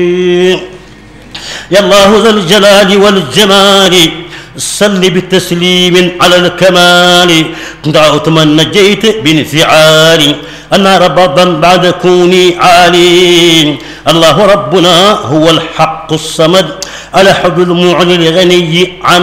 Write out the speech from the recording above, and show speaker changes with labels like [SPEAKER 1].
[SPEAKER 1] يا الله ذا الجلال والجمال صل بتسليم على الكمال دعوت من نجيت بانفعالي أنا ربضا بعد كوني عالي الله ربنا هو الحق الصمد الأحد المعلي الغني عن